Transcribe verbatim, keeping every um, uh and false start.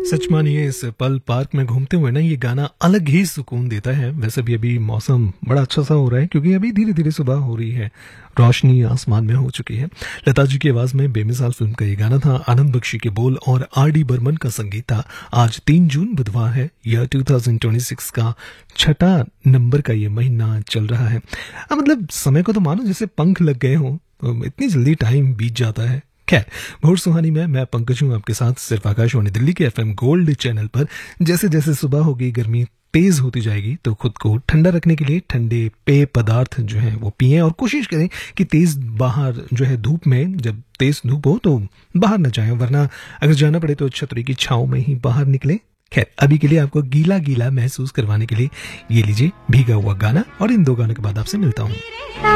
सच मानिए इस पल पार्क में घूमते हुए ना ये गाना अलग ही सुकून देता है। वैसे भी अभी मौसम बड़ा अच्छा सा हो रहा है क्योंकि अभी धीरे धीरे सुबह हो रही है, रोशनी आसमान में हो चुकी है। लता जी की आवाज में बेमिसाल फिल्म का ये गाना था। आनंद बख्शी के बोल और आर डी बर्मन का संगीत था। आज तीन जून बुधवार है। यह दो हज़ार छब्बीस का छठा नंबर का ये महीना चल रहा है। आ, मतलब समय को तो मानो जैसे पंख लग गए हों, तो इतनी जल्दी टाइम बीत जाता है। खैर, भोर सुहानी में मैं पंकज हूँ आपके साथ, सिर्फ आकाशवाणी दिल्ली के एफएम गोल्ड चैनल पर। जैसे जैसे सुबह होगी, गर्मी तेज होती जाएगी, तो खुद को ठंडा रखने के लिए ठंडे पेय पदार्थ जो है वो पिएं और कोशिश करें कि तेज बाहर जो है धूप में, जब तेज धूप हो तो बाहर न जाएं, वरना अगर जाना पड़े तो छतरी की छांव में ही बाहर निकलें। खैर, अभी के लिए आपको गीला गीला महसूस करवाने के लिए ये लीजिए भीगा हुआ गाना, और इन दो गानों के बाद आपसे मिलता हूँ।